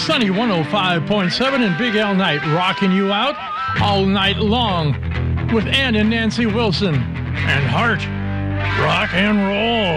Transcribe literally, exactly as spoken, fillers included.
Sunny one oh five point seven and Big Al Knight rocking you out all night long with Ann and Nancy Wilson and Heart Rock and Roll.